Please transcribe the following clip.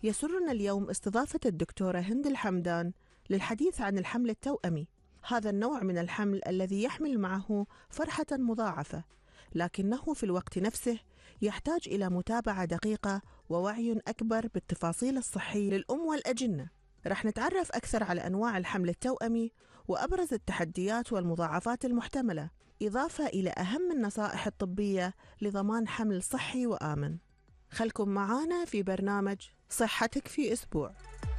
يسرنا اليوم استضافة الدكتورة هند الحمدان للحديث عن الحمل التوأمي. هذا النوع من الحمل الذي يحمل معه فرحة مضاعفة، لكنه في الوقت نفسه يحتاج إلى متابعة دقيقة ووعي أكبر بالتفاصيل الصحية للأم والأجنة. رح نتعرف أكثر على أنواع الحمل التوأمي وأبرز التحديات والمضاعفات المحتملة، إضافة إلى أهم النصائح الطبية لضمان حمل صحي وآمن. خلكم معانا في برنامج صحتك في أسبوع.